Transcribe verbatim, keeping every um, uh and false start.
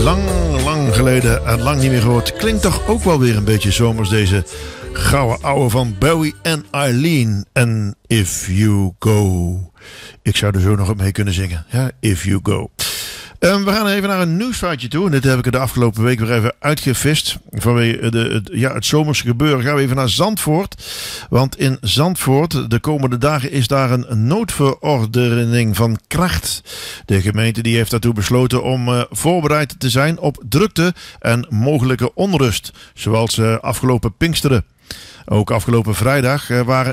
Lang, lang geleden en lang niet meer gehoord. Klinkt toch ook wel weer een beetje zomers, deze gouden ouwe van Bowie en Eileen. En If You Go. Ik zou er zo nog op mee kunnen zingen. Ja, If You Go. Um, we gaan even naar een nieuwsfeitje toe. En dit heb ik er de afgelopen week weer even uitgevist. Vanwege de, het, ja, het zomerse gebeuren gaan we even naar Zandvoort. Want in Zandvoort, de komende dagen, is daar een noodverordening van kracht. De gemeente die heeft daartoe besloten om uh, voorbereid te zijn op drukte en mogelijke onrust. Zoals uh, afgelopen Pinksteren. Ook afgelopen vrijdag waren